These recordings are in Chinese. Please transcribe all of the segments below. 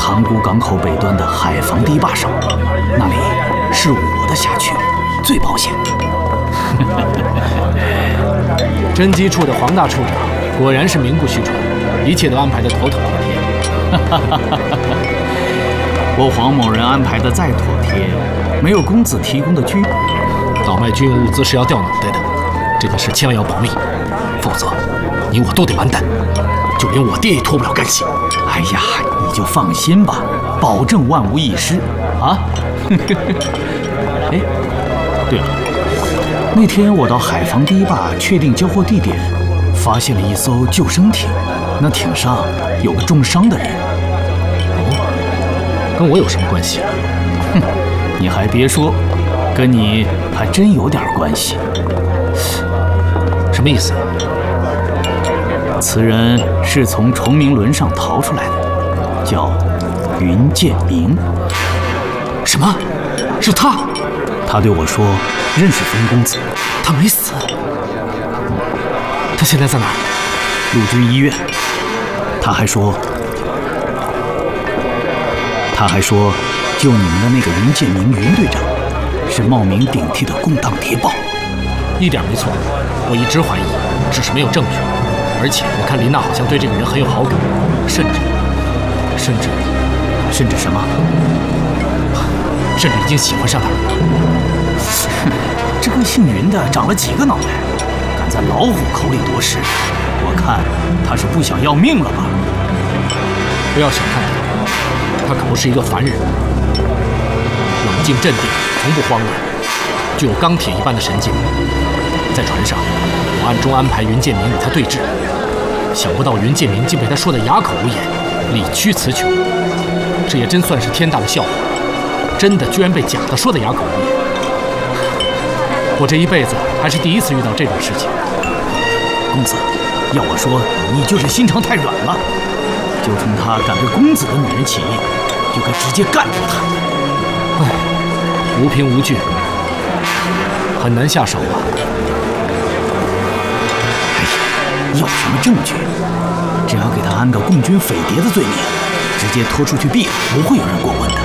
塘沽港口北端的海防堤坝上，那里是我的辖区，最保险。 侦缉处的黄大处长果然是名不虚传，一切都安排得妥妥帖帖。 我黄某人安排的再妥帖，没有公子提供的军， 倒卖军用物资是要掉脑袋的，这件事千万要保密，否则你我都得完蛋，就连我爹也脱不了干系。 哎呀，你就放心吧，保证万无一失啊！哎，对了，那天我到海防堤坝确定交货地点，发现了一艘救生艇，那艇上有个重伤的人。 哦，跟我有什么关系？ 哼，你还别说，跟你还真有点关系。 什么意思？ 此人是从崇明轮上逃出来的，叫云建明。 什么？是他？ 他对我说认识冯公子， 他没死。他现在在哪儿？ 陆军医院。他还说，救你们的那个云建明云队长，是冒名顶替的共党谍报。 一点没错，我一直怀疑，只是没有证据。而且我看林娜好像对这个人很有好感，甚至什么？ 甚至已经喜欢上他了。 哼，这个姓云的长了几个脑袋，敢在老虎口里夺食，我看他是不想要命了吧？ 不要小看他，他可不是一个凡人，冷静镇定，从不慌乱，具有钢铁一般的神经。在船上，我暗中安排云建明与他对峙，想不到云建明竟被他说得哑口无言，理屈词穷。这也真算是天大的笑话，真的居然被假的说得哑口无言。我这一辈子还是第一次遇到这种事情。 公子，要我说，你就是心肠太软了。就冲他敢对公子的女人起义，就该直接干掉他。 唉，无凭无据，很难下手啊。 哎呀，要什么证据？只要给他安个共军匪谍的罪名，直接拖出去毙了，不会有人过问的。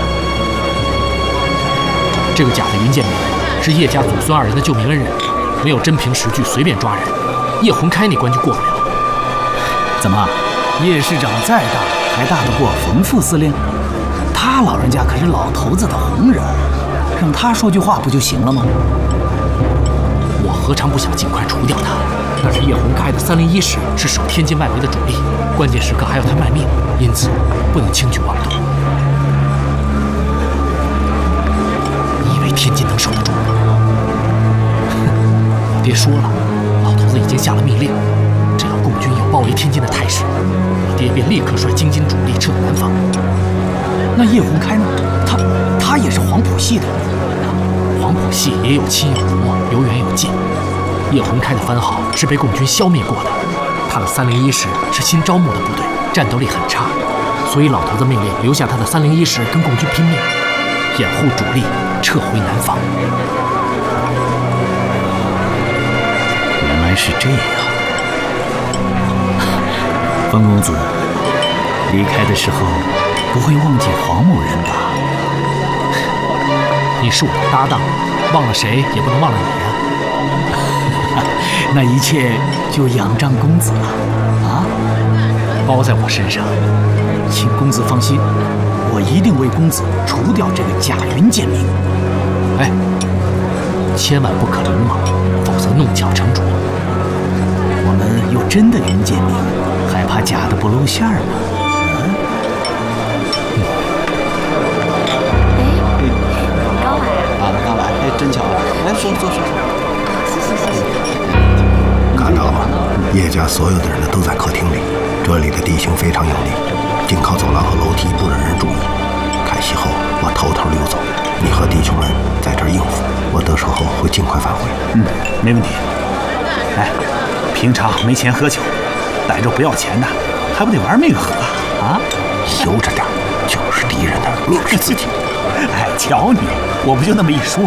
这个假的云建明是叶家祖孙二人的救命恩人，没有真凭实据随便抓人，叶洪开那关就过不了。 怎么，叶市长再大还大得过冯副司令？他老人家可是老头子的红人，让他说句话不就行了吗？ 我何尝不想尽快除掉他？但是叶洪开的301师是守天津外围的主力，关键时刻还要他卖命，因此不能轻举妄动。你以为天津能守得住吗？我爹说了，老头子已经下了命令，只要共军有包围天津的态势，我爹便立刻率京津主力撤到南方。 那叶洪开呢？他也是黄埔系的。 黄埔系也有亲有国，有远有近。叶洪开的番号是被共军消灭过的，他的301师是新招募的部队，战斗力很差，所以老头子命令留下他的301师跟共军拼命，掩护主力撤回南方。 原来是这样。冯公子离开的时候不会忘记黄某人吧？ 你是我的搭档，忘了谁也不能忘了你呀。 那一切就仰仗公子了啊！ 包在我身上， 请公子放心，我一定为公子除掉这个假云建明。 哎，千万不可鲁莽，否则弄巧成拙。 我们有真的云建明，还怕假的不露馅吗？ 刚来，哎，真巧！来，坐。 看到了吗？叶家所有的人都在客厅里，这里的地形非常有利，仅靠走廊和楼梯不惹人注意。开席后，我偷偷溜走，你和弟兄们在这儿应付，我得手后会尽快返回。 没问题。哎，平常没钱喝酒，逮着不要钱的，还不得玩命喝啊？ 悠着点，就是敌人的，命是自己。 哎，瞧你，我不就那么一说。